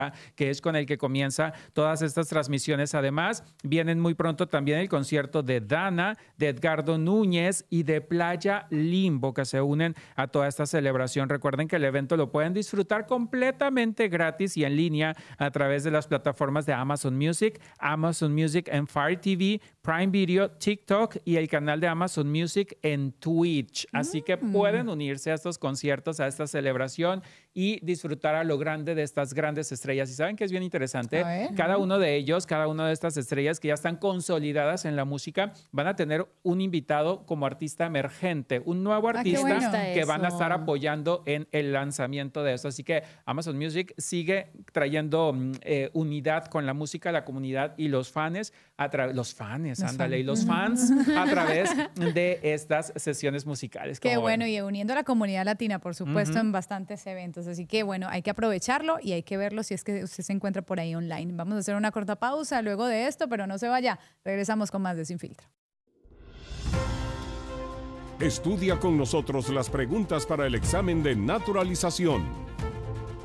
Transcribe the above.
que es con el que comienza todas estas transmisiones. Además, vienen muy pronto también el concierto de Dana, de Edgardo Núñez y de Playa Limbo, que se unen a toda esta celebración. Recuerden que el evento lo pueden disfrutar completamente gratis y en línea a través de las plataformas de Amazon Music en Fire TV, Prime Video, TikTok y el canal de Amazon Music en Twitch. Así que pueden unirse a estos conciertos, a esta celebración y disfrutar a lo grande de estas grandes estrellas. Y saben que es bien interesante, cada uno de ellos, cada una de estas estrellas que ya están consolidadas en la música, van a tener un invitado como artista emergente, un nuevo artista que van a estar apoyando en el lanzamiento de esto. Así que Amazon Music sigue trayendo unidad con la música, la comunidad y los fans, a través de estas sesiones musicales. Qué bueno, y uniendo a la comunidad latina, por supuesto, en bastantes eventos. Así que bueno, hay que aprovecharlo y hay que verlo si es que usted se encuentra por ahí online. Vamos a hacer una corta pausa luego de esto, pero no se vaya. Regresamos con más de Sin Filtro. Estudia con nosotros las preguntas para el examen de naturalización.